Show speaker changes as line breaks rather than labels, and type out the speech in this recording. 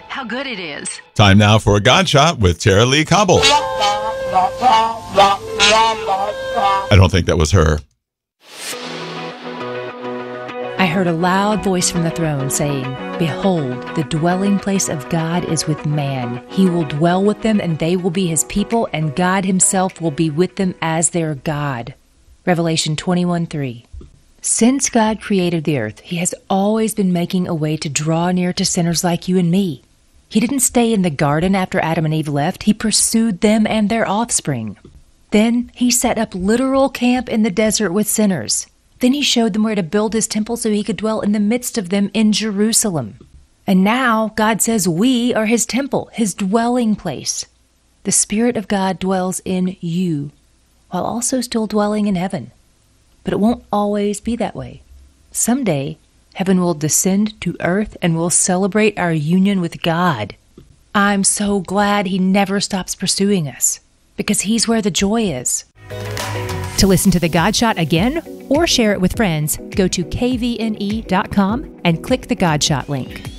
how good it is.
Time now for a God Shot with Tara Lee Cobble. I don't think that was her.
I heard a loud voice from the throne saying, "Behold, the dwelling place of God is with man. He will dwell with them, and they will be his people, and God himself will be with them as their God." Revelation 21:3. Since God created the earth, he has always been making a way to draw near to sinners like you and me. He didn't stay in the garden after Adam and Eve left. He pursued them and their offspring. Then he set up literal camp in the desert with sinners. Then he showed them where to build his temple so he could dwell in the midst of them in Jerusalem. And now God says we are his temple, his dwelling place. The Spirit of God dwells in you, while also still dwelling in heaven. But it won't always be that way. Someday, heaven will descend to earth and we'll celebrate our union with God. I'm so glad he never stops pursuing us, because he's where the joy is. To listen to the God Shot again or share it with friends, go to kvne.com and click the God Shot link.